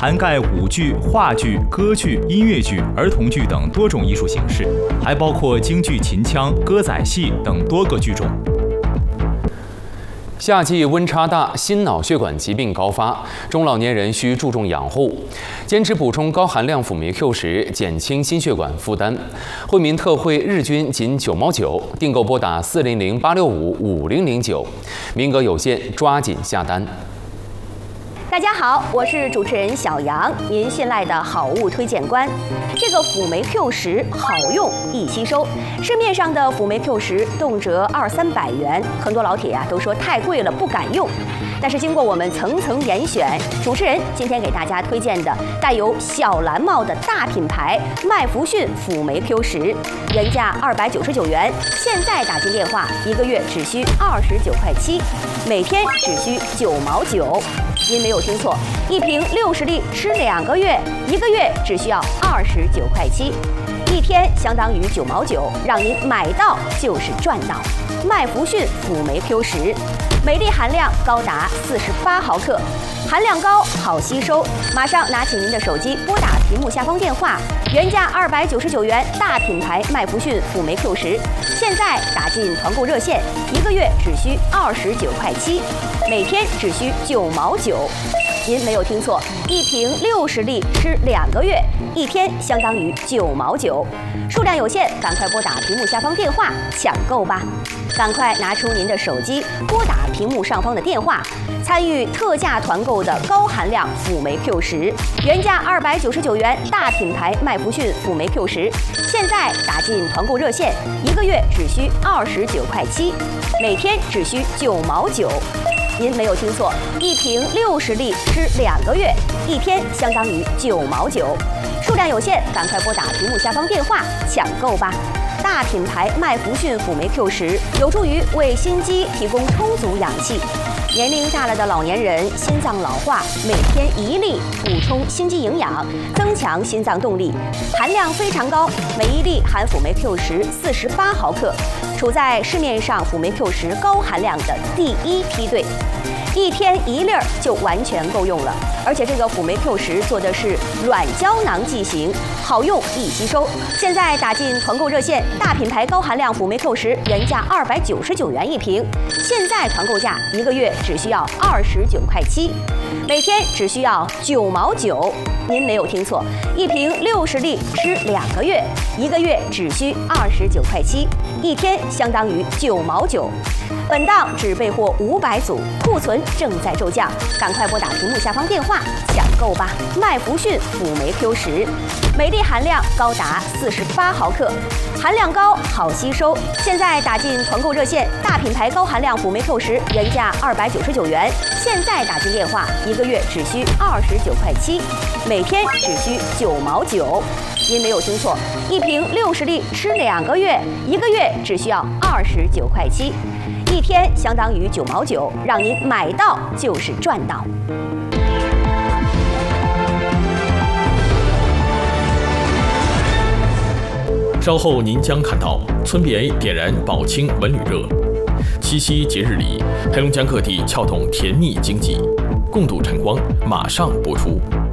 涵盖舞剧、话剧、歌剧、音乐剧、儿童剧等多种艺术形式，还包括京剧、秦腔、歌仔戏等多个剧种。 夏季温差大，心脑血管疾病高发，中老年人需注重养护，坚持补充高含量辅酶 Q 十，减轻心血管负担。惠民特惠日均仅9毛9，订购拨打400-865-5009，名额有限，抓紧下单。 大家好，我是主持人小杨，您信赖的好物推荐官。这个辅酶 Q10好用易吸收，市面上的辅酶 Q10动辄200-300元，很多老铁都说太贵了，不敢用。但是经过我们层层严选，主持人今天给大家推荐的带有小蓝帽的大品牌麦弗逊辅酶 Q10，原价299元，现在打进电话1个月只需29.7块，每天只需9毛9。您没有听错，一瓶60粒吃2个月，1个月只需要29.7块，一天相当于9毛9，让您买到就是赚到。麦弗逊辅酶 Q10，每粒含量高达48毫克，含量高，好吸收。马上拿起您的手机，拨打屏幕下方电话，原价299元，大品牌麦弗逊辅酶 Q10，现在打进团购热线，1个月只需29.7块，每天只需9毛9。您没有听错，一瓶60粒吃2个月，一天相当于9毛9，数量有限，赶快拨打屏幕下方电话抢购吧！赶快拿出您的手机，拨打屏幕上方的电话，参与特价团购的高含量辅酶 Q10，原价299元，大品牌麦弗逊辅酶 Q10，现在打进团购热线，1个月只需29.7块，每天只需9毛9。您没有听错，一瓶60粒吃2个月，一天相当于9毛9，数量有限，赶快拨打屏幕下方电话抢购吧！大品牌麦弗逊辅酶 Q10有助于为心肌提供充足氧气。年龄大了的老年人心脏老化，每天1粒补充心肌营养，增强心脏动力，含量非常高，每1粒含辅酶 Q10 48毫克，处在市面上辅酶 Q10高含量的第1梯队。一天1粒就完全够用了，而且这个辅酶 Q10做的是软胶囊剂型，好用易吸收。现在打进团购热线，大品牌高含量辅酶 Q10原价299元一瓶，现在团购价1个月只需要29.7块，每天只需要9毛9。您没有听错，一瓶60粒吃2个月，1个月只需29.7块，一天相当于9毛9。本档只备货500组，库存正在骤降，赶快拨打屏幕下方电话抢购吧！麦弗逊辅酶 Q10，每粒含量高达48毫克，含量高，好吸收。现在打进团购热线，大品牌高含量辅酶 Q10原价299元，现在打进电话1个月只需29.7块，每天只需9毛9。您没有听错，一瓶60粒吃2个月，1个月只需要29.7块，一天相当于9毛9，让您买到就是赚到。 稍后您将看到村别点燃宝清文旅热，七夕节日里，黑龙江各地撬动甜蜜经济，共度晨光，马上播出。